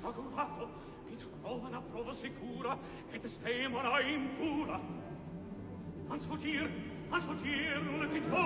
sciagurato, mi trova una prova sicura, et stemona impura. Ans fugir, non che giorno